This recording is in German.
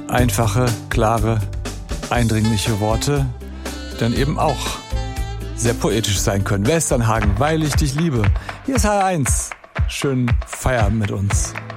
Einfache, klare, eindringliche Worte, die dann eben auch sehr poetisch sein können. Westernhagen, weil ich dich liebe. Hier ist HR1. Schönen Feierabend mit uns.